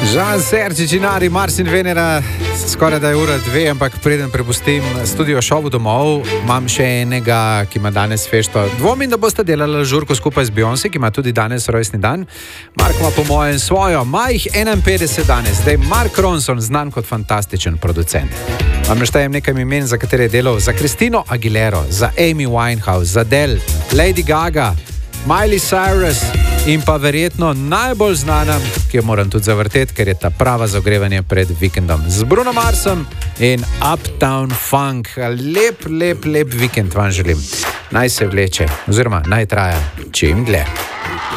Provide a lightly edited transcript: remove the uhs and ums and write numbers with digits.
Žan Serči, Činari, Mars in Venera, skoraj da je ura 2, ampak preden prepustim studio šovu domov, imam še enega, ki ima danes fešto. Dvomim, da boste delali žurko skupaj z Beyoncé, ki ima tudi danes rojstni dan. Mark ima po mojem svojo, ima jih 51 danes. Zdaj Mark Ronson, znan kot fantastičen producent. Vam naštejem nekaj imen, za katere je delal. Za Christino Aguilero, za Amy Winehouse, za Adele, Lady Gaga, Miley Cyrus in pa verjetno najbolj znana, ki jo moram tudi zavrteti, ker je ta prava za ogrevanje pred vikendom. Z Bruno Marsom in Uptown Funk. Lep vikend vam želim. Naj se vleče, oziroma naj traja čim dlje.